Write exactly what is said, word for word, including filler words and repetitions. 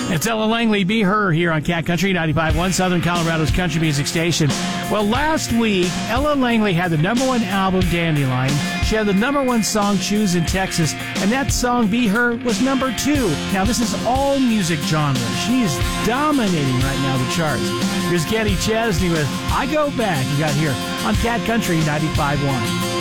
It's Ella Langley, Be Her, here on Cat Country ninety-five point one, Southern Colorado's country music station. Well, last week, Ella Langley had the number one album, Dandelion. She had the number one song, Choose in Texas, and that song, Be Her, was number two. Now, this is all music genre. She is dominating right now the charts. Here's Kenny Chesney with I Go Back. You got here on Cat Country ninety-five point one.